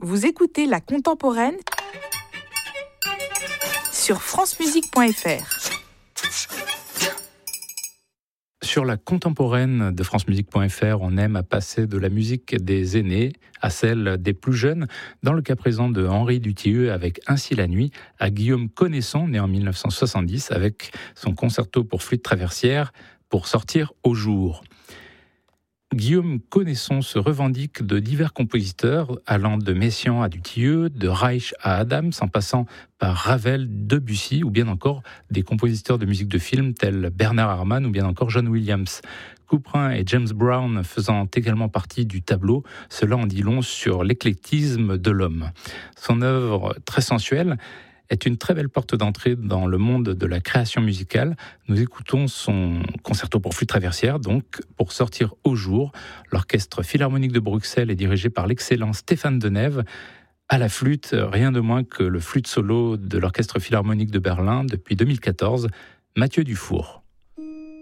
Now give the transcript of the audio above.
Vous écoutez La Contemporaine sur francemusique.fr. Sur La Contemporaine de francemusique.fr, on aime à passer de la musique des aînés à celle des plus jeunes, dans le cas présent de Henri Dutilleux avec Ainsi la nuit, à Guillaume Connaisson, né en 1970, avec son concerto pour flûte traversière, Pour sortir au jour. Guillaume Connaisson se revendique de divers compositeurs, allant de Messiaen à Dutilleux, de Reich à Adams, en passant par Ravel, Debussy, ou bien encore des compositeurs de musique de film tels Bernard Herrmann ou bien encore John Williams. Couperin et James Brown faisant également partie du tableau, cela en dit long sur l'éclectisme de l'homme. Son œuvre très sensuelle est une très belle porte d'entrée dans le monde de la création musicale. Nous écoutons son concerto pour flûte traversière, donc Pour sortir au jour. L'Orchestre Philharmonique de Bruxelles est dirigé par l'excellent Stéphane Denève. À la flûte, rien de moins que le flûte solo de l'Orchestre Philharmonique de Berlin depuis 2014, Mathieu Dufour.